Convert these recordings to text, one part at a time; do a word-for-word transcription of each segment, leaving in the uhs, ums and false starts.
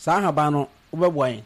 Sa haban no wobɛboa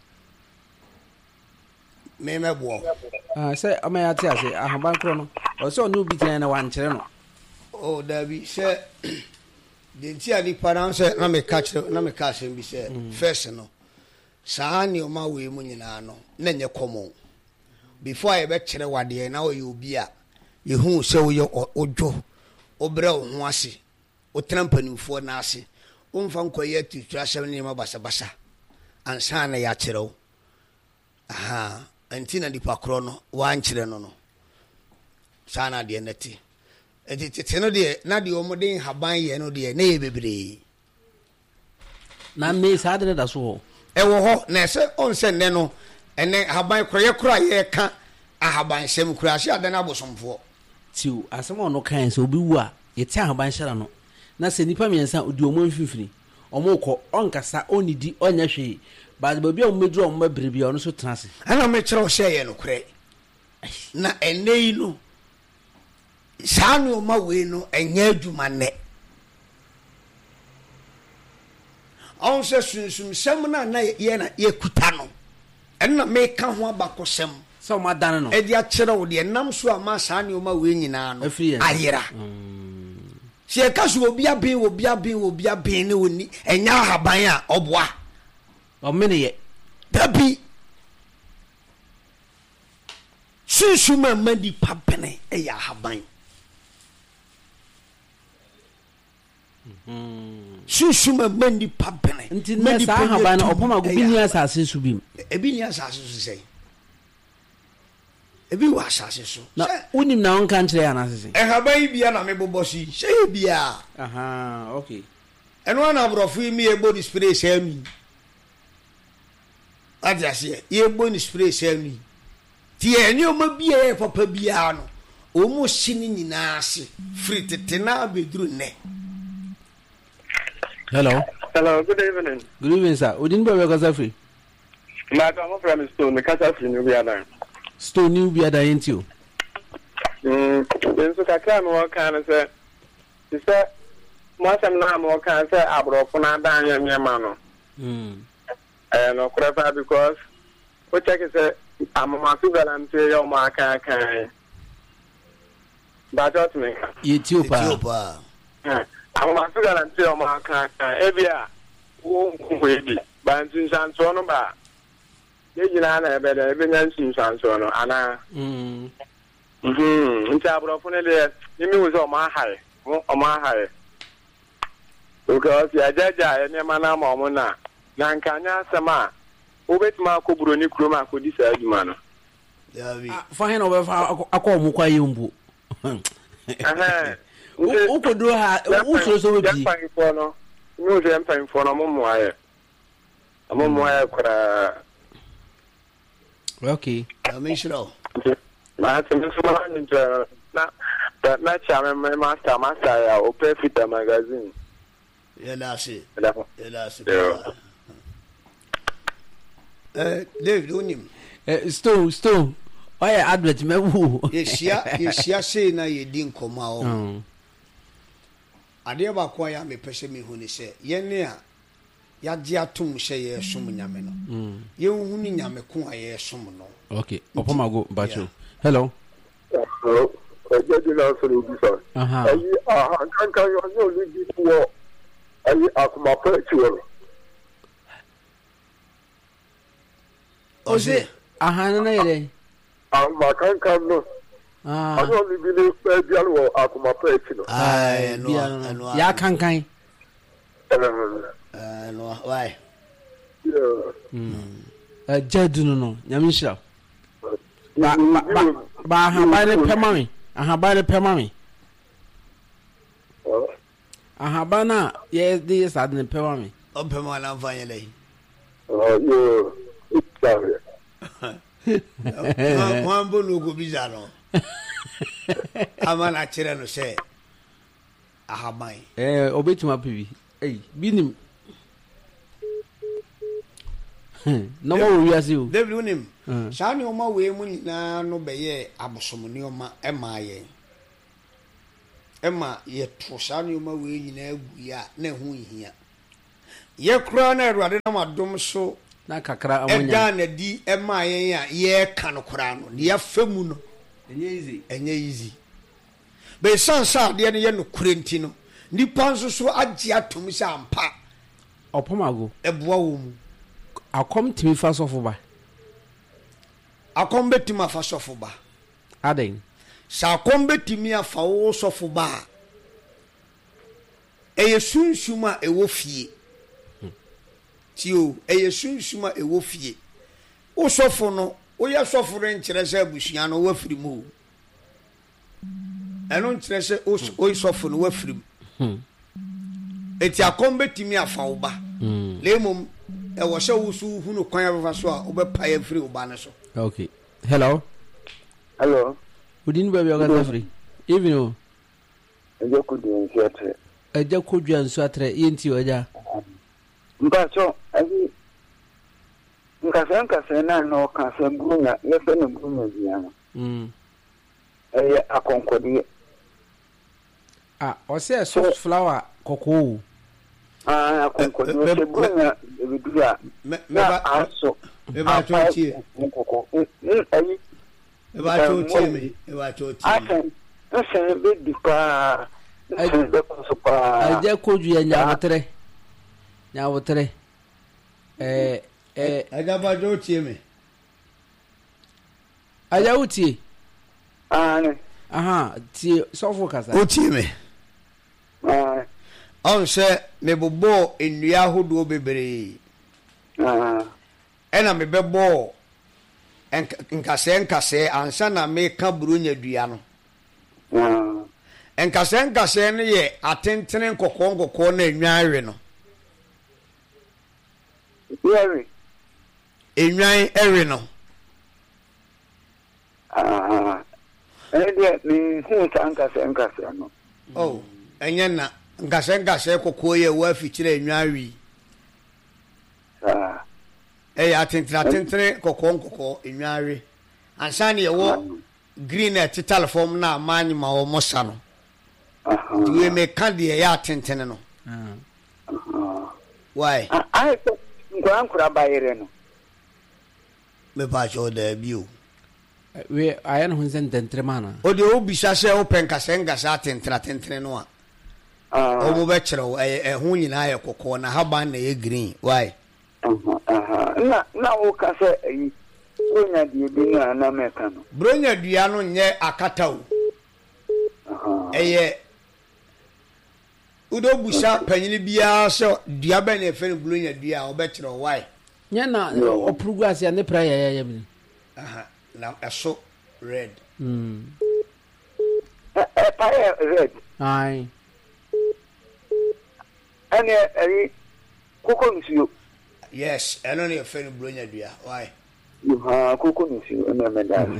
me mebo ah say amayate ase ahaban kro no o se onu bi tena na wankyere no oh dabi se de ntia ni paran se na me catch na me catch bi se first no saa ni o ma we mu nyina no na nye common before I be kire wade na o ye obi a ye hu se o ye odwo obre o ho ase o trampanimfo na ase o mfa nkoye titua sem ni ma basa basa ansa na ya kire o aha antina di pakro no wan kire no no sana de neti enti tete no de na de o modin haban ye no de na ye bebre na me sa de da so e wo ho na se on se ne no ene haban kroye kro aye ka ahaban sem kro ahye adana abosomfo tiu asem ono kan se obi wu a yete ahaban hyara no na se nipa miensa odi omo mfimfini omo kɔ onkasa onidi onya hwe ba ba bia omedru omo berebia ono so tenase ana me kire o hye ye no kre na enei no sanu ma we no enya adwuma ne on se sunsum sem na na ye na ye kuta no enna me ka ho abakosem so ma dan no e dia kire wo de nam so ama sanu ma we nyina no ayira sie ka so obi abin obi abin obi abin ne woni enya haban a oboa o mene ye dabi sunsum ma di papene e ya haban mhm sunsum ma di papene nti na sa haban na opoma go bi ni asase so bi e bi ni asase so sei e bi wa asase so na unim na on kan kire ana asase e haban bia na me bobosi sei bia aha okay eno na brofu mi e body spray sei mi adiase ye body spray sei mi ti enyo ma bia e papa bia no o mo sini nyina ase free tete na bedru ne. Hello. Hello, good evening. Good evening, sir. Odin Bowe Kasafi. Madam, I'm from Stone, the Kasafi New Biada. Stone New Biada ain't you? Hmm. Then so Kakam what kind of say? He said, most of them what kind of say abro funa dan ye me mano. Hmm. Eh no krepa because what check is I'm ma su guarantee your ma kan kan. But what me? Ethiopia. I'm ma su guarantee your ma kan kan. Ebia wo kwedi. Bantin sanso no ba. Ye jina na ebe de ebe nyansin sanso no ana. Mm. Mhm. Nti abrofo ne de nimi wo so ma hai. Wo ma hai. Because ya jaja ene ma na ma mo na. Na nkanya asema obetima akoburo ni kroma akodi sa aduma no. Ya wi. Fa hen obefa akọ mu kwa yembu. Eh. O kodo ha o so so bi. Ya pan no. No je pan fo no mo mo aye. Mo mo aye kra. Okay. Ya me shiro. Ma te me so ma nje na na cha me me master master ya Open Fita magazine. Ya la se. Ya la se. Eh David onim. Eh Stone Stone. Oya advert me wu. Yesia yesia sei na ye di nkoma o. Mm. Ade ba kwa ya me pese me hu ni se ye ne a ya gi atum hye ye som nyame no. Mm. Ye hu ni nyame ko a ye som no. Okay. Opoma go bacho. Hello. Hello. Ejedi na so ni so. Aha. Ayi aha kan kan yo no li bi wo. Ayi akuma pa chiwo. Oze Aha na yele. Akuma kan kan no. Ah. Ano li bi ni pa bial wo akuma pa chiwo. ai no no. Ya kan kan. Eh no why? Yeah. Mm. Eh jadu no no. Nyame hira. Ba ba ba ha ba le pema me. Aha ba le pema me. Aha ba na ye de sad ne pema me. O pema na fanye le. Oh yo. Sorry. Wan bo no go biza no. Amana kire no se ahaban. Eh obetima pebi. Eh binim. No mo wi ase o. David unim. Sha ni o ma we mu nyina no beye abosom ni o ma e ma ye. E ma ye to sha ni o ma we nyina agu ya na hu hia. ye kura na Awurade na madom so na kakra amonya eda na di e ma yen a ye ka no kura no de afemu no enye easy enye easy be sansa de ne ye no kurenti no nipa nso so agye atom sɛ ampa opomago eboa wo mu akom timi fa sofo ba akom betimi afa sofo ba aden sa akom betimi afa wo sofo ba eye sunsuma e wo fie tio eye sunsuma e wo fie wo sofo no wo ye sofo re nkyere sɛ abusua no wo afiri mu ɛno nkyere sɛ o sofo no wo afiri mu eti akom betimi afa wo ba lemom e wo sɛ wo su hu no kwan afa so a wo be pa afiri wo ba ne so. Okay, hello hello udin ba bi oga free even o eje ku di nsi atre eje ku dwa nsu atre yenti oja mba so ayi nkasa nkasa na no kasa grunya ye fe no grunya bia mm eh akonkodi ah o se soft flower koko ah akonkodi o se grunya bidua me me ba aso me ba chochi koko eh ayi me ba chochi me me ba chochi asen asen be dipa asen be so pa eje ku dwa nyawotre nyawotre eh eh aja ba chochi me aja uti ah ne aha ti sofo kasa uti me ah on se me bobo ennua hodo bebre ah ena me bebo nkase nkase ansa na me ka burunya dua no ah nkase nkase ne ye atentene nkokko nkokko na enwan we no yeri enwan ewe no ah eh dia ni hu nkase nkase no oh enye na nkase nkase kokko ye wa fikyire enwan wi ah eh atentene atentene kokko nkokko enwan we ansa ne ye wo green at telephone na manyi ma wo mosa no aha we me kan de ya atentene no ah ah why ah nkura nkura bayere no me ba jo da bio we ayan hun zen dentre mana o de obisa se open kase nkase atentene atentene no a ah o mo be kire o eh hu nyina ye kokko na haban na ye green why aha aha na na wo ka se yi onya die bi na na meka no bronya dua no nye akata o aha eye udo busa panyini bia se dua ba na efe bronya dua o be kire o why nya na oprugu ase ne pra ya ya bi aha na eso red mm eh eh pa red ai ane eh koko nsuo yes eno na efe bronya dua why ha koko nsuo na me da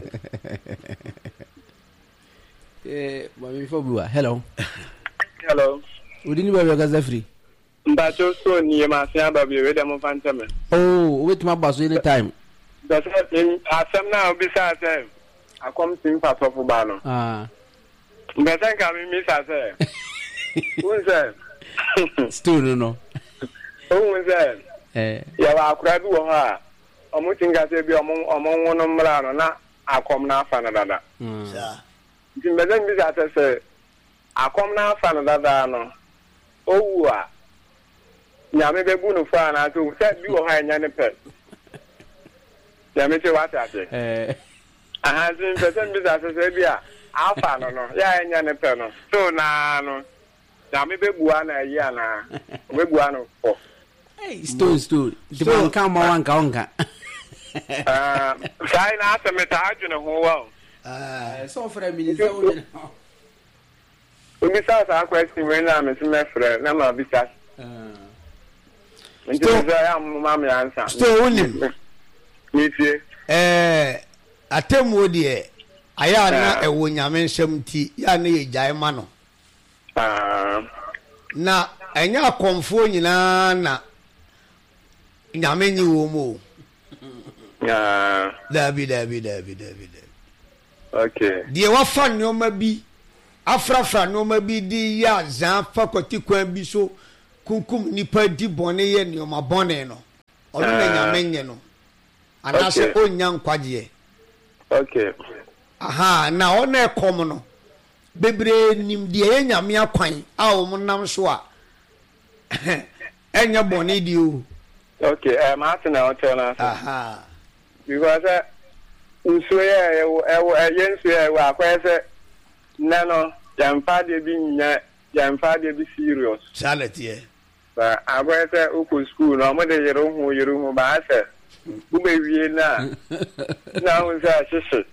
eh ba mi fo biwa hello hello udini ba bi oga free mba cho so ni ma se aba bi we dem fanta me oh wait ma baso any time that in asem na obi sa say akom tin pa so fu ba no ah mba tan ka mi mi sa say un say still no no un say eh ya ba akura bi wo ha omo tin ga say bi omo omo wono mra no na akom na afa na dada mm sa tin mba tan bi sa say akom na afa na dada no owu a nyame be bu no fa na so say bi wo ha nya ne pe nyame che wa ta te eh aha tin person bi sa say bi a afa no no ya nya ne pe no so na no nyame be bu ana yi ana be bu ana fo hey stone stone the man come on ka onka ah sai na ata meta adwene ho wa ah so fra mi ni so wo obi sa sa question we na me se me frɛ na ma bi sa ah nti so ya ma me answer still unim ni tie eh atemu de aya na ewo nyame nsɛm ti ya na ye gyae ma no ah na enya akomfo nyina na nyame nyi wo mo ah dabi dabi dabi dabi okay de wafa nneoma bi afrafra nneoma bi di ya zan fa kwati kwan bi so kunkum nipa di bɔne yɛ nneɛma bɔne no ɔno na nyame nye no anaasɛ onya nkwagyeɛ okay aha na ɔna ɛkɔm no bebree nim deɛ yɛ nyame akwan a wɔn nam so a ɛnyɛ bɔne di o okay eh ma ate na hotel na aha because eh nsuo yɛ ɛwɔ ɛyɛ nsuo yɛ ɛwɔ akɔyɛ sɛ nna no yɛmfa deɛ bi nya yɛmfa deɛ bi serious salatiɛ ba akɔyɛ sɛ ukwu school na ɔmo de yere ho yere ho ba asɛ wobɛwie na na ho sɛ ahyehye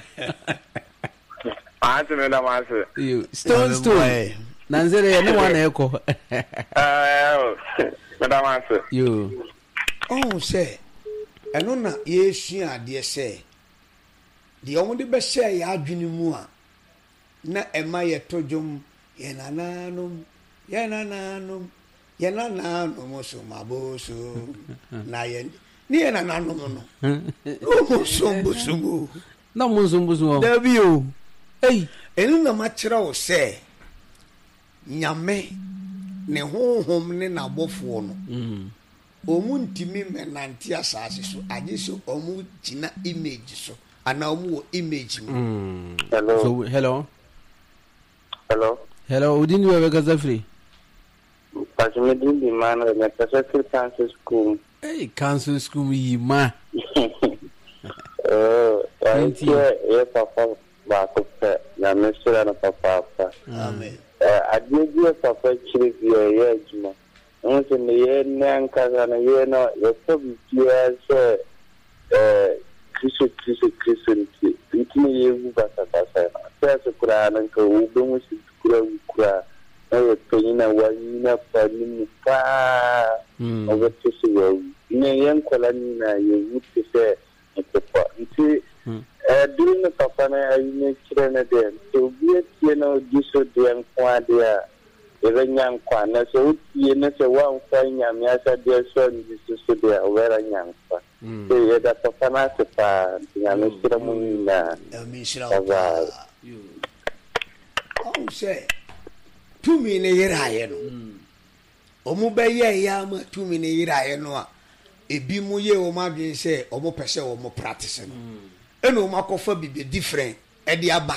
ate me na ma ase stone stone nanzere yɛ ne wana ɛkɔ eh madam ase yo ɔn sɛ ɛno na yɛsua adeɛ sɛ deɛ ɔmo de bɛhyɛ yɛ adwene mu a na ɛma yɛ to dwom yɛ nananom yɛ nananom yɛ nananom so mabo so na yɛ ne yɛ nananom no na ɔmo som bosom na mo nso mbuso dabi o ei ɛno na makyerɛ wo sɛ nyame ne honhom ne n'abɔfoɔ no ɔmu ntimi mɛnante asase so agye so ɔmu gyina image so ana ɔmu wɔ image mu hello so hello hello hello udini wewe kaza free Pajime di di man na pesa kir council school ei council school yi ma eh ya ya papa ba ko pe na mesura na papa pa amen eh adie papa chiri ya ya juma nso ne ye nan kaza na ye no ye so bi ya se eh kristo kristo kristo nti nti ye wu ba sa ba sa na se kura nan ka u be mu si kura kura na penyi na wani na pa ni pa o be tsi yo ne yen kola ni na ye wuti se papa nti eh dun papa na ayi ne kire na de so bi tie na diso de kwa de a ebe nyankwa na so tie na se wa nkwa nyame asa de so ndi so de a wera nyankwa so ye da papa na se pa nyame kire mu na amen shira yo ɔn sɛ tumi ne yeraeɛ no ɔmo bɛyɛ ya ma tumi ne yeraeɛ no a ebi mu ye o ma dwen sɛ ɔmo pɛ sɛ ɔmo practice no ɛna ɔmo akɔfa bibi different ɛde aba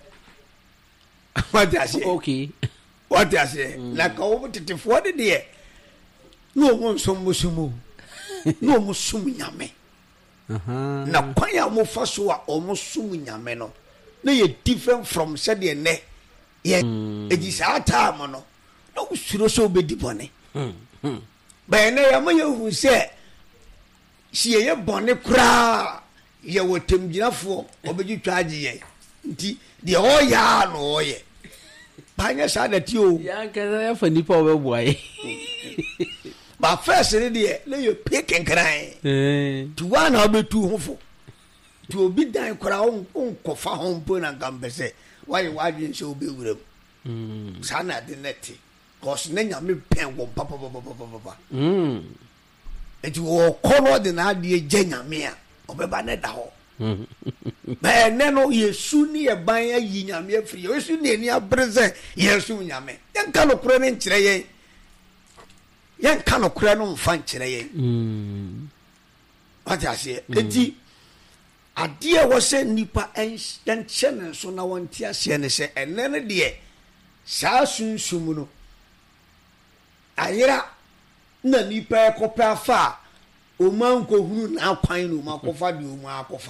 what does it okay what does it like ɔmo tetefoɔ de deɛ na ɔmo nsom musumu na ɔmo sum nyame aha na kwan a ɔmo fa so a ɔmo sum nyame no na yɛ different from sɛdeɛ nɛ yɛ edi saa time no na usuro so obedi bɔne bɛn na yɛ ma yɛ hu sɛ si yɛ bɔne koraa yɛ wɔ temgyinafoɔ ɔbɛgye twa agye yɛ nti deɛ ɔyɛ no ɔyɛ banyɛ saa da ti o ya kaza ya fa nipa obɛboaye ba first ne deɛ na yɛ pe kenkran eh tuwa na ɔbɛtu ho fo tu obi dan koraa ɔnkɔfa ho mpo na nkampɛ sɛ wayɛ wadwen sɛ wobɛwura mu saa na ade ne te kɔs ne nyame pɛn wɔ papapapapapa nti wɔkɔ no ɔde naadeɛ gya nyame a ɔbɛba ne da hɔ bɛɛnɛ no yɛsu ne yɛ ban ayi nyame afiri yɛ yɛsu ne ani abere sɛ yɛsu nyame yɛnka nokorɛ no nkyerɛ yɛn yɛnka nokorɛ no mfa nkyerɛ yɛn wate aseɛ nti adeɛ wɔ sɛ nipa ɛnhyɛ ne nso na wɔnte aseɛ ne sɛ ɛnɛ no deɛ saa sunsum no ayera na nipa ɛkɔpɛ afa a ɔma nkɔhunu n'akwan na ɔma akɔfa deɛ ɔma akɔfa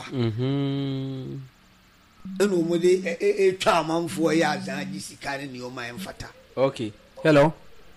ɛna ɔmo de ɛtwa amanfoɔ yɛ azan agye sika ne nneɛma ɛmfata okay hello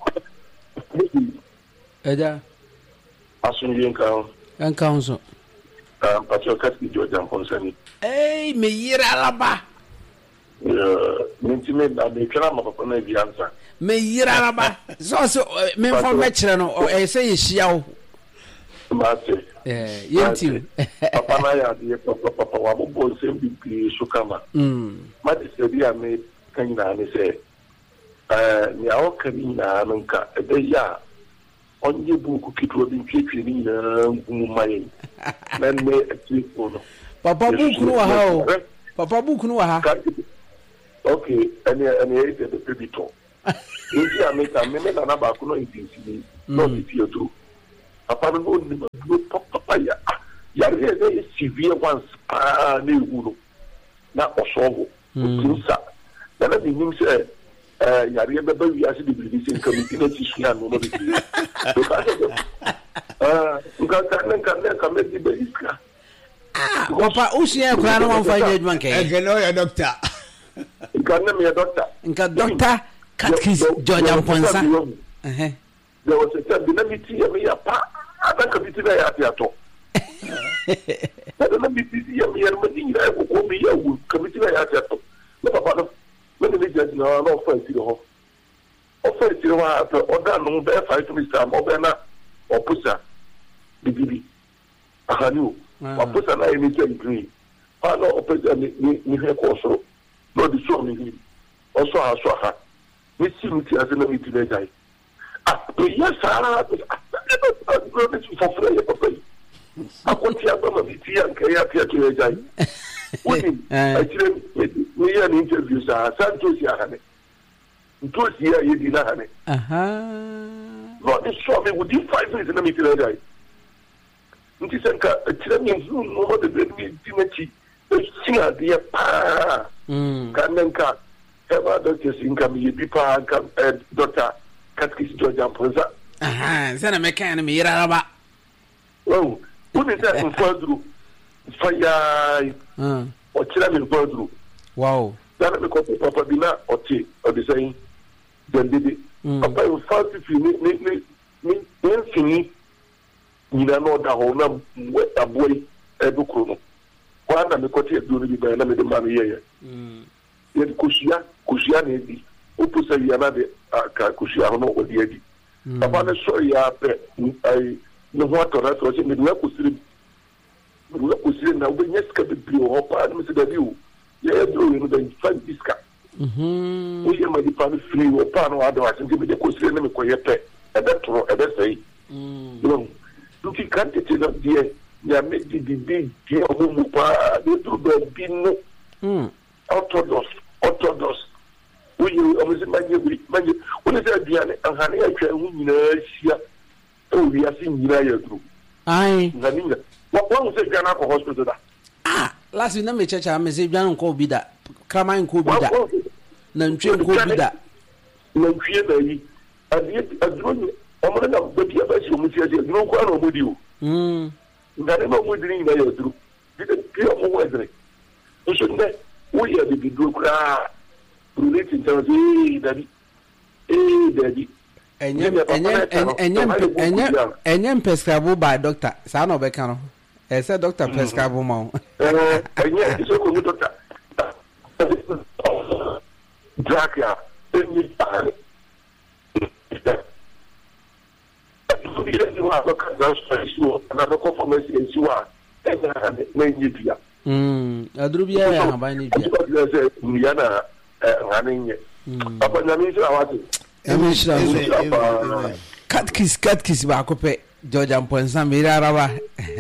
ɛda asundie nka ho ɛnka ho so um pastor kasi George Amponsani ei me yira alaba eh minti me da be twara ma papa na bi ansa me yira alaba so so me fo me kyerɛ no ɛ sɛ yɛhyia wo ma se eh yenti papa na ya de papa papa wa bo nsem bi bi so kama mm ma de se bi a me kan na ne se eh ni awo kan na nka e be ya onye buku kitwo bi twetwe ni na ngumu mai na me atipo no papa buku no wa ha o papa buku no wa ha okay ani ani e de bebito Enti ameka me me na ba ko no intensity no fifty two papa no ni no papa ya ya re severe once ah na ewu no na osogo tinsa na na bi nim se eh ya re beba wi ase de bi se committee na ti sua no no bi ah nka ka nka nka me di be iska ah papa o sia kra no wan fa je adwan kai e no ya doctor nka na me doctor nka doctor Katkis George Amponsa eh there was a time na miti ya me ya pa ada committee na ya ti ato na miti ya me ya me ni ya ko me ya wu committee na ya ti ato na papa no when the judge na no fa ti ho o fa ti ho a o da no be fa to mister mo be na opusa bibibi ahanu opusa na emi to agree pa no opusa ni ni he ko so no di so mi o so ha so ha mi si mi ti ase na mi ti na jai ah yes ara no no for free ya papa akonti agba mi ti an kai ya ti to jai woni akire mi ya ni interview sa Santos ya hane Ntosi ya ye di na hane aha no this show me within five minutes na mi ti na jai nti senka akire mi zu no mo de mi ti na chi singa de pa mm kanenka eba doctor singa mi pipa ka doctor Katkis George Amponsa aha sana me kan me yira ba oh woni se mfadru faya mm o kira mi mfadru wow dana me ko papa bina oti o de sai dendede papa you fast fi ni ni ni ni fini ni na no da ho na we aboy edu krono kwa na me ko ti edu ni ba na me de ma me yeye mm ye kushia kushia na ebi opusa ya na de ka kushia no odi edi papa ne so ya pe ai no ho atora so se me do kusiri me do kusiri na obe nyeska be bi o pa na me se da bi o ye do you know the fan diska mhm o ye ma di pa free o pa no ado a se me de kusiri na me ko ye pe e be toro e be sei mm no du ki kan te no die ya me di di di die o mu pa de do do bi no mm orthodox orthodox we you almost manje manje when say biane anhane ya twa hu nyina sia o wi ase nyina ya duru ai nganinya wa wa say biana ko hospital da ah last week na me checha me say biana ko bi da kraman ko bi da na ntwe ko bi da na ntwe da yi adi aduro ni o mo na ba bi aba si o mu si ase aduro ko na o mo di o mm ngane ma mo di ni na ya duru bi de bi o mo wa dre o so nde wo ya de bi duro kra relating to the daddy eh daddy enye enye enye enye prescribe by doctor sa na obeka no e say doctor prescribe ma eh enye so ko doctor drug ya enye pa so bi le wa ko ka da so na ko pharmacy en siwa e na na enye bia mm aduru bia ya ba ni bia na nganinye papa nyame sira wati emi sira Katkis Katkis ba ko pe George Amponsa me rara ba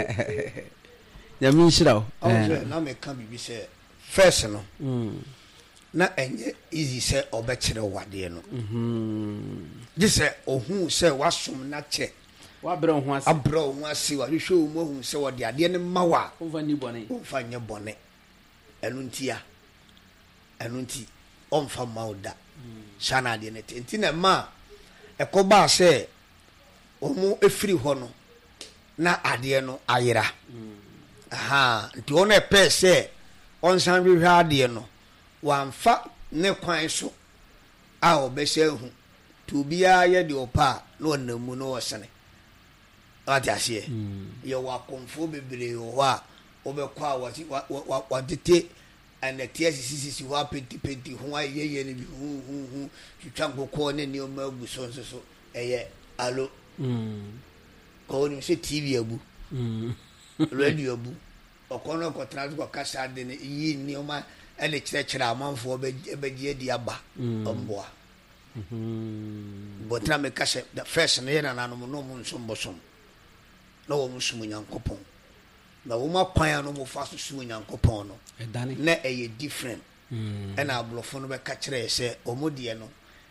nyame sira o na me kan bibi se first no mm na enye easy se obekire wade no mhm gise ohun se wasom na che wa bra ho ase abra ho ase wa hwe omo ohun se wode ade ne mawa onfa ni bone onfa nye bone enu ntia enu ntia onfa mauda sana de ne tenti na ma ekoba se omu efiri ho no na ade no ayira aha nti ono epe se onsan hwehwe ade no wamfa ne kwan so a obese hu to bia ye de opa no namu no wosene ati ase ye wa konfo bebre ho a obekwa wati watete and the tears sisi wa penti penti ho aye ye ne bi hu hu hu twitwa nkokọ ne ne o ma agu so so so eye alo mm ko ni se T V abu mm radio abu okono ko transport ko kasa de ne yi ni o ma ene kire kire amanfo be be die di aba omboa mhm but na me kase the first ne na nanu no mu nsombosom na wo musum nyankopon na wo ma kwan no mo fa so su nyankopon no na eye different mm and ablofo no be ka kire se omodie no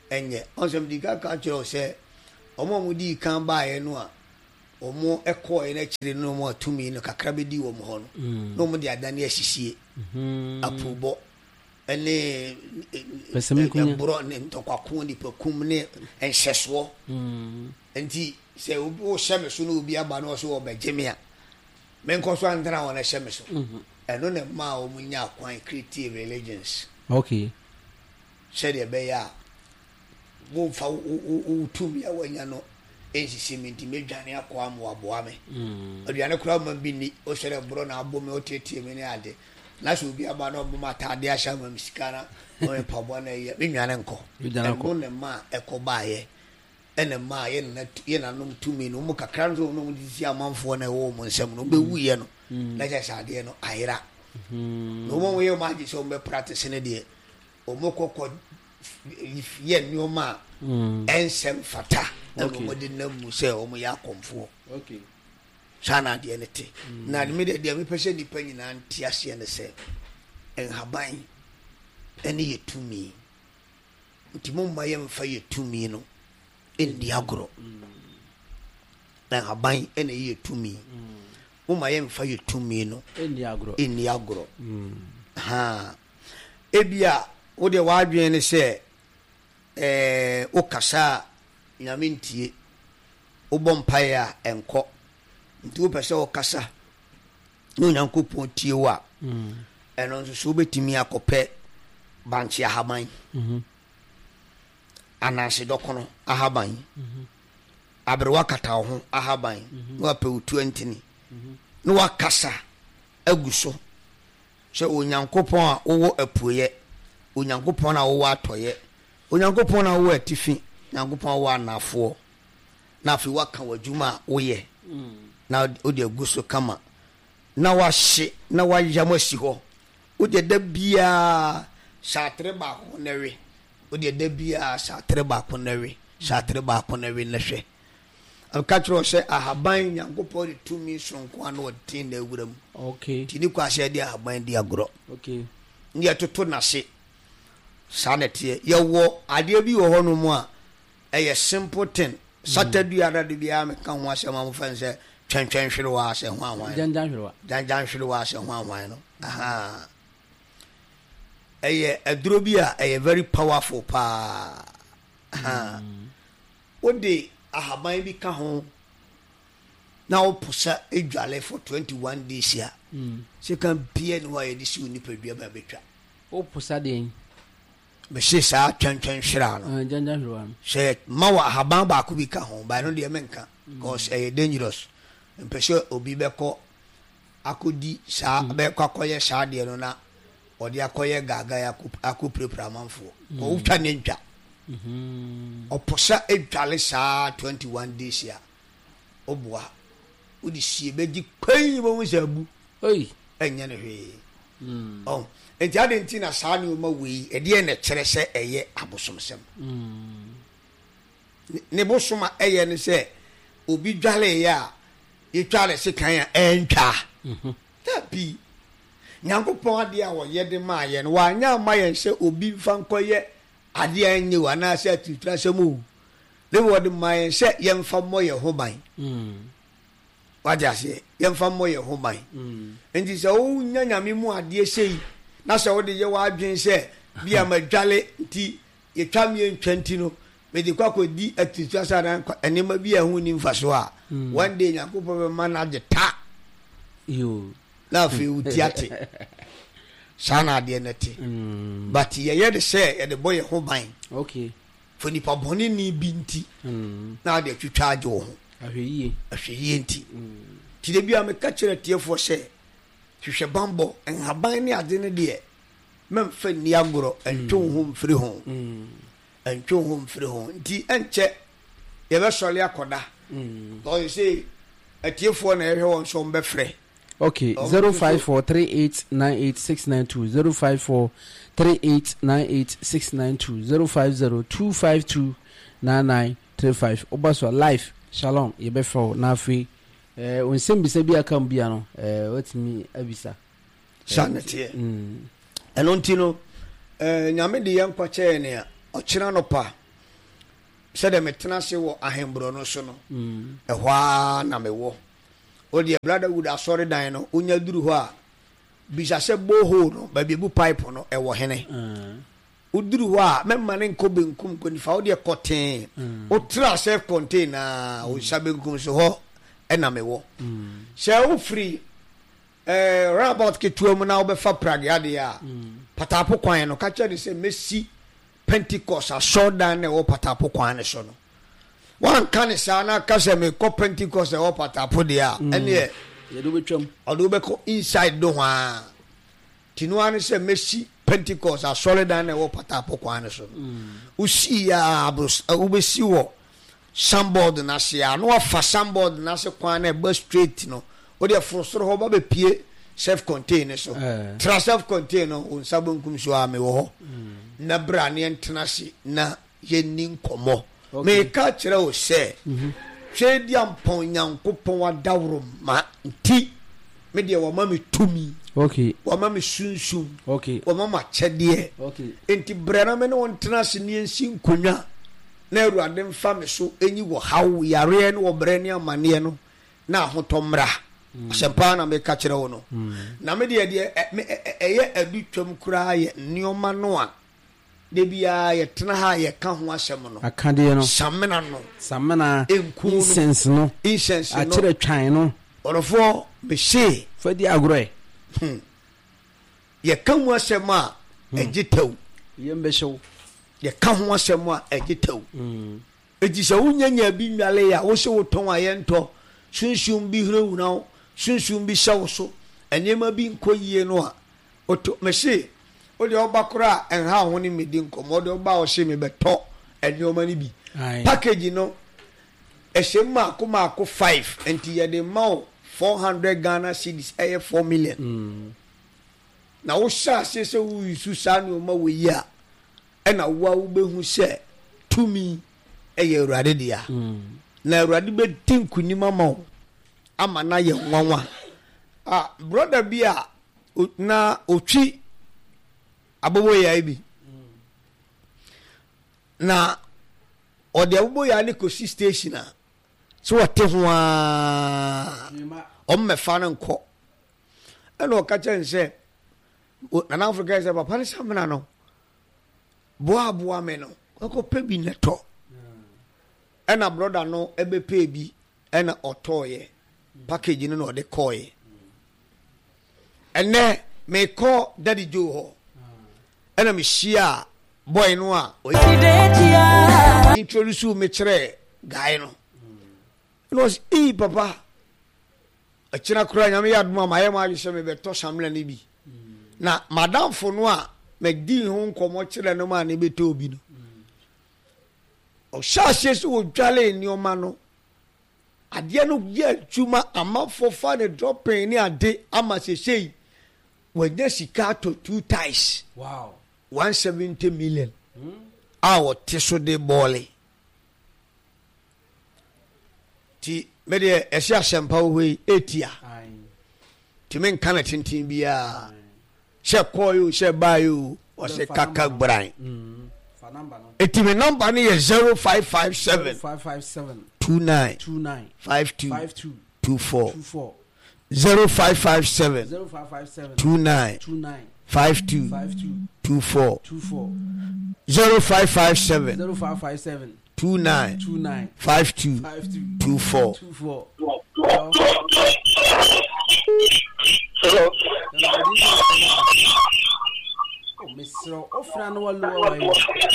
enye onsem di ka ka chiro se omo mu di kan ba ye no a omo ekọ ye na chire no mo atumi no kakra be di wo mo ho no no mo di adane ahihie mhm apubo ene pesemikunya bro ne ntokwaku ni pekum ne enhyeso mhm enti se obi o hyeme so no obi aba no so obegeme a menko so antara wona hyeme so mhm eno ne ma o munya kwan creative religions okay said e be ya wo fa o tumi ya wanya no ensisi minti medwane akwa mo aboa me mm aduane kura ma bi ni o sere bro na abo me o tetie me ne ade na so bi aba no bo mata ade ahya ma misikana o e pabo na ye menwane nko eno ne ma ekoba ye ene ma ye na ye na nom tumi no mo kakra no no disi amanfo na wo mo nsem no be wuye no na ja sade no ayira no mo ye ma ji so be practice ne de o mo kokko ye nyoma ensem fata okay mo de na mu se o mo ya komfo okay sana de ne te na me de de me pese ni pa nyina nti ase ne se en haban ene ye tumi nti mo ma ye mfa ye tumi no endi agro na haban ene ye tumi mo ma ye mfa ye tumi no endi agro endi agro ha ebia wo de wa adwen ne se eh o kasa nyame ntie o bompae a enko nti wo pese o kasa no nyankopon tie wa mm eno nso so betimi akopɛ banchi ahaban mhm anase dokono ahaban mhm abrewa kata ho ahaban no apɛ utu antini mhm no wakasa aguso sɛ onyankopon a wo apuye onyankopon a wo atoye onyankopon a wo atifi nyankopon wa anafo na afi waka wadwuma woye mm na odi aguso kama na wahye na wayamasi ho odi da bia shatre ba ko nawe odi da bia shatre ba ko nawe shatre ba ko nawe na hwe alkatro se ahaban nyankopon de tumi sonko ana odin na awuram okay tini kwa se de ahaban de agro okay ndi atoto na se sanete ye wo ade bi wo hono mu a eye simple thing satadu ara de bia me kan ho asema mo fan se twentwen hwere wa se ho anwan janjan hwere wa janjan hwere wa se ho anwan no aha eye aduro bi a eye very powerful pa aha odi ahaban bi ka ho na oposa edwale for twenty-one days ya mm se kan bia no ye disi onipadua ba betwa oposa den be se sa twentwen hwere no janjan hwere wa se ma wa ahaban ba ko bi ka ho ba no de menka cause eye dangerous mpese obi beko akodi sa beko akoye sa de no na odi akoye gaga ya akuprepra manfo ko utwa ne ntwa mhm oposa edwale sa twenty-one days ya obua odi sie beji kwan bo mu sabu oi enya ne hwe mm oh enti ade nti na sa ne o ma we e de ne kire se eye abosomsem mm ne bosoma eye ne se obi dwale ya yetwale se kan ya entwa mhm tabi nyankopon ade a wo ye de ma ye no wa nya ma ye se obi fankoye ade anye wa na se atutra semu le wo de ma ye se ye mfa mo ye ho ban mm waja se ye mfa mo ye ho ban mm enti se o nya nyame mu ade sei na se wo de ye wa adwen se bia ma dwale nti yetwa me ntwanti no me de kwako di atutra sa na enema bia hu ni mfa so a one day nyankopon be manage ta yo la fi utiate sana de neti mm but ye ye de say ye de boy ho ban okay for ni pa boni ni binti mm na de twitwa age wo ho ahweyi ahweyi nti mm ti de bia me ka kire tiefo se hwehwe bambo en haban ni ade ne de mem fa ni agoro entwo ho mfiri ho mm entwo ho mfiri ho nti enche ye be sole akoda mm so you say atiefo na ehwe won so mbe frɛ okay zero five four three eight nine eight six nine two zero five four three eight nine eight six nine two zero five zero two five two nine nine three five obaso live shalom ye be fo na afi eh onsem bisa bi aka mbia no eh watimi abisa sanete mm eno ntino eh nyame de yankwa che ne a okira no pa said the metenase wo ahembro no so no e hwa na mewo o de brother would asori dan no onya duru ho a bisa se boho no ba biebu pipe no e wo hene uduru ho a memma ne nko benkum ko ni fa o de koten o tra self contain na o sabenkum so ho e na mewo se o free eh robot ke tuo mu na obefa prague ade ya patapo kwan no ka che de se Messi Pentecost a showdown na o patapo kwan ne so no wan kan sa na ka se me ko Pentecost e o patapo de a ene ye ye do betwam o do be ko inside do ha tinu an se Messi Pentecost a showdown na o patapo kwan ne so no usi ya abus u be si wo sandboard na se a no afa sandboard na se kwan na be straight no o de frustro ho ba be pie self contained so tra self contained no on sabon kum so a me wo ho na bra ne entenase na ye nin komo me ka kire o se hwe di ampon nyankopon wadawro ma nti me de wo ma me tumi okay wo ma me sunsun okay wo ma ma chede okay enti bra na me no entenase ne ensi nkonwa na Awurade mfa me so enyi wo hawo yare ne wo bra ne amane no na ahotomra asempa na me ka kire wo no na me de de eye adutwam kura ye nioma no a de bia ye tena ha ye ka ho asem no akade no samena no samena enku incense no incense no akire twan no orofo be she fadi agro ye ka ho asem a egitew yembe show ye ka ho asem a egitew mm eji se wunyanya bi nwale ya wo se wo ton aye nto sunsun bi hrewu na sunsun bi shawo so enyema bi nkoyie no a oto me she o de obakora enha ho ni medi nkomo de oba o she me beto enyoma ni bi package no ehema ko ma ko five enti ye de ma four hundred Ghana cedis eh four million mm. na wo sha se se wo yusu sa no ma we ya e na wo wo behu se tumi e ye Awurade dia mm. na Awurade be tinku ni mama ama na ye nwanwa ah brother bia na otwi abobo ya bi na ode abobo ya ni ko station a so wote ho a o mefa na nko ena o ka chen se na Africa se papa ni samna no boa boa me no ko pe bi neto ena brother no ebe pe bi ena otoye package no no de koye ene me call Daddy Joe ho ena me shia boy no a introduce me kire guy no no e papa a china kura nyame yaduma maye ma yise me beto samla ni bi na madam fo no a me di ho nkomo kire no ma ne beto obi no o shashe so o dwale ni o ma no ade no ye juma amafo fa ne dropping ni ade ama sesei wanya sika to two ties wow one hundred seventy million mm. awo tiso de bole ti me de ese asempa we etia ai ti men kana tintin bia she koyo she bayo o se kaka bran mm fa number no eti me number ni is zero five five seven five five seven two nine two nine five two five two two four two four zero five five seven zero five five seven two nine two nine five two five two two four two four zero five five seven zero five five seven two nine two nine five two five two two four two four. Hello. Oh, Mister Ofran Wallo.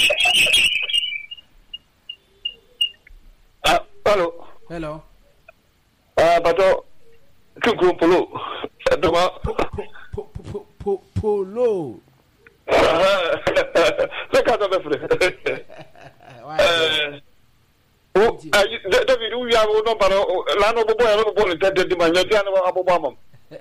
Ah, hello. Hello. Ah, bato. Kuku polo. Doma. Polo. Look at the friend. Oh, David, we have no paro. Lano boy, I don't want to tell the man. You're not Obama.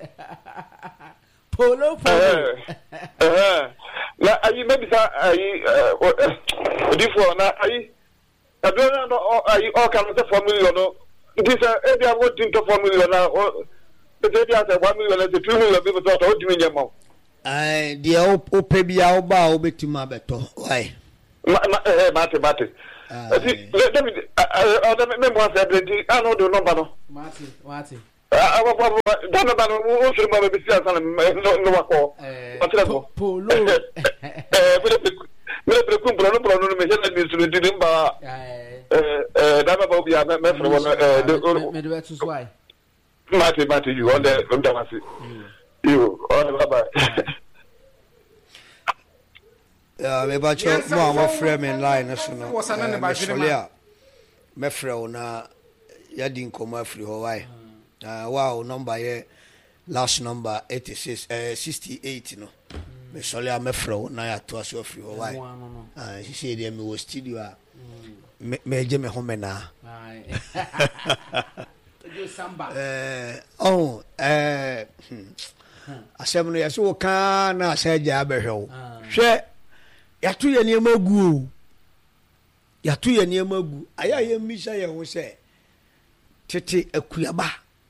Polo, polo. La, I maybe I uh, before now. I I don't know. I all kind of family, you know. This is every I want into family now. But they are one million, the two million people thought, what do you mean, mom? I the old baby, I'll bow bit to my better. Why? Mate, mate. David, I don't remember what I said. I know the number. Martin, Martin. I don't know what I'm going to be saying. No, call. Polo. Me preocupa, no problema, me já disse no Dimba. Eh, dava para ouvir a minha frente. Me deu esse suai. Mate, mate, you on the from Damasi. You, on the bye. Yeah, me bacho mo mo frame in line so no. Solia. Me frɛ na ya di nkɔmɔ afiri hɔ why. Ah, wow, number here last number eighty-six eh sixty-eight no. Me solia me frɛ na ya to aso afiri hɔ why. Ah, she say dey me wo studio a. Me me je me home na. Ai. Eh, oh, eh. Asɛm no yɛsɛ wo ka na asɛ gya abɛhwɛ wo. Hwɛ yato yɛ nneɛma gu o. Yato yɛ nneɛma gu. Aya yɛ mmisa yɛ ho sɛ tete akuyaba.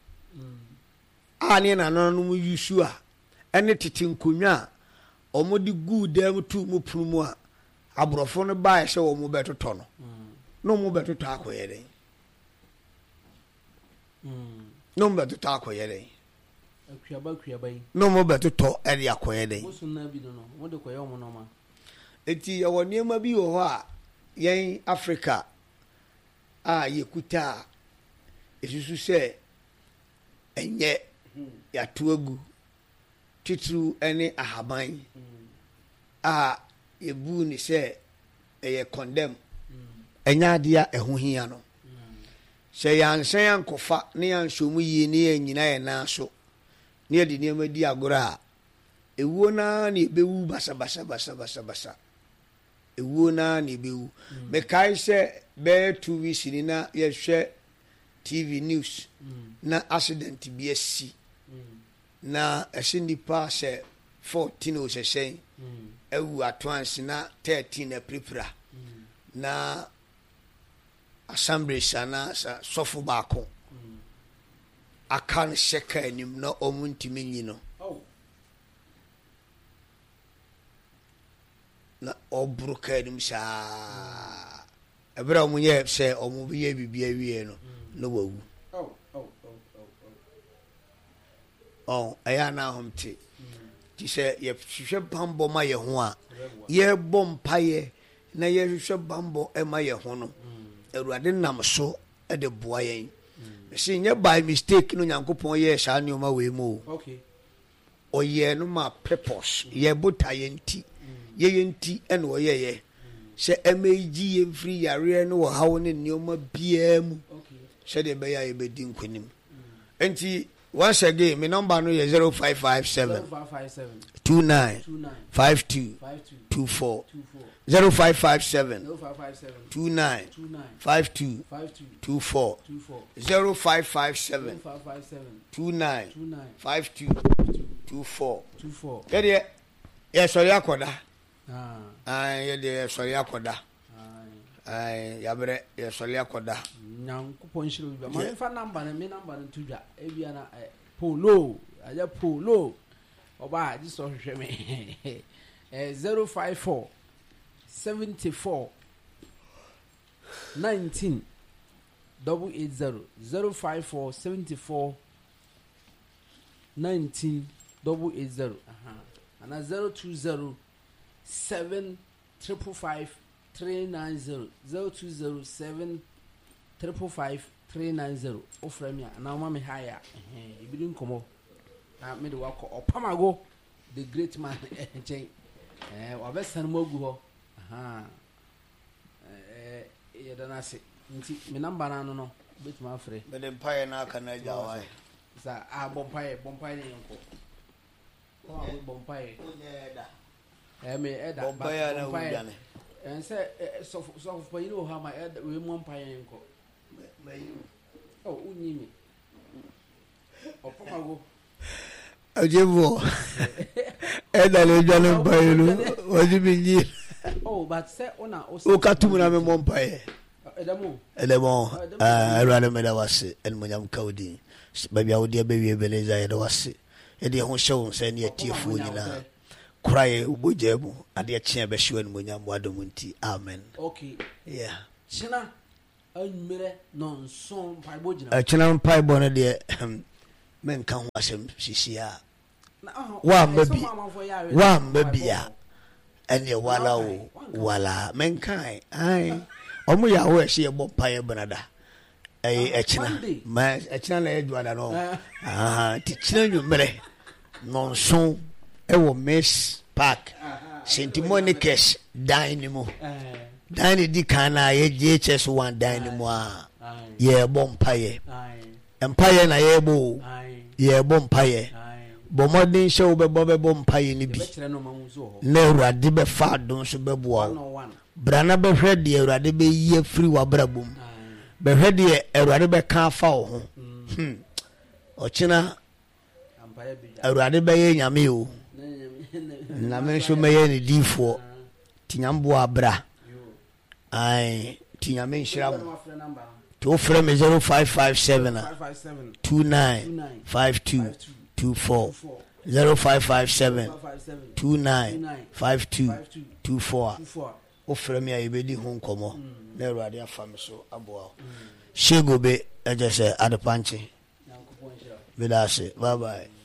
A ne na no mu yusu a ɛne tete nkonwa a ɔmo de gu dam tu mu punu mu a aborɔfo no bae sɛ ɔmo bɛtotɔ no. No mo bɛtotɔ akɔyɛ den. No mo bɛtotɔ akɔyɛ den. Akuyaba akuyaba yi. No mo bɛtotɔ ɛde akɔyɛ den. Mo sunna bi no no. Mo de kɔyɛ ɔmo no ma. Eti yɛwɔ nneɛma bi wɔ hɔ a yɛn Africa a yɛkuta a esusu sɛ ɛnyɛ yɛato agu titiri ɛne ahaban a yɛbu ne sɛ ɛyɛ condemn ɛnyɛ adeɛ a ɛho hia no sɛ yɛansɛn ankɔfa ne yɛanhyɛ mu yie ne yɛnyina yɛn nan so ne yɛde nneɛma di agorɔ a ewuo naa ne yɛbɛwu basabasabasabasa ewuo naa ne yɛbɛwu mekae sɛ bɛyɛ two weeks ni na yɛhwɛ T V news na accident bi asi na ɛsɛ nipa sɛ fourteen o sɛsɛn ewu atwansi na thirteen na prepara na assembly sana sa sɔfo baako aka no hyɛ kaa anim na ɔmo ntumi nyi no na ɔboro kaa anim saa ɛberɛ a ɔmo yɛ sɛ ɔmo yɛ biribi awie no na wawu ɔn ɛyɛ ana ahomte ti sɛ yɛhwehwɛ bambɔ ma yɛ ho a yɛbɔ mpayɛ na yɛhwehwɛ bambɔ ma yɛ ho no awurade nam so de boa yɛn ɛsɛ nyɛ by mistake no nyankopɔn yɛɛ saa nneɔma wei mu o ɔyɛ no ma purpose yɛbota yɛ nti yɛyɛ nti ɛna ɔyɛyɛ sɛ ɛmɛgyi yɛn firi yareɛ no wɔ haw ne nneɔma biara mu sɛdeɛ ɛbɛyɛ a yɛbɛdi nkonim nti once again my number no is zero five five seven two nine five two two four zero five five seven two nine five two two four zero five five seven two nine five two two four yɛdeɛ yɛsɔre akɔda yɛdeɛ yɛsɔre akɔda yabrɛ yɛsɔre akɔda nyankopɔn hyira bi ma mefa number no me number no to dwa ebia na polo aja polo oba ji so hwehwɛ me eh zero five four seventy-four nineteen eighty zero five four seventy-four nineteen eighty aha and zero two zero seven five five three nine zero zero two zero seven triple five three nine zero ofra me na ma me haya eh ibiri nkomo na me de wako opamago the great man enchen eh wabesan mo gu ho aha eh ye dana se nti me number na no no betima afre me de mpaye na aka na jawai sa a bompaye bompaye ne nko o bompaye eh me eda bompaye na ujane and say so so for you know how my we mo mpaye nko oh unyimi opamago ajevo eda le jale mpaye no wajibi oh but say ona o katumu na me mo mpaye edamo edamo ah erane me da wase en mo nyam kawdi babia wo de bewie beleza ye da wase e de ho hyew se ne atiefu nyina kraye ubojebu ade kye be hyew en mo nyam wadom nti amen okay yeah China anmere non son paibo jina a china paibo no de men kan ho asem sisia wa mabi wa mabi a ene wala o wala men kan ai omo ya ho ehye bo pae benada ai a china ma a china na edwada no ah ti china nwumere non son e wo Miss Park Saint Monica's dynamo dine di kana ye G H S one dynamo a ye bom paye empire na ye bo ye bom paye bo modern show be bo be bom paye ni bi na urade be fa don so be bo brana be hwede urade be ye free wa brabom be hwede urade be kan fa wo ho hm o china urade be ye nyame o na me so me ye ni difo tinyambo abra ai tinyame nshira to frame me zero five five seven two nine five two two four zero five five seven two nine five two two four o frame ya ibedi ho nkomo na urade afam so aboa shegobe eje se adepanche bedase bye bye.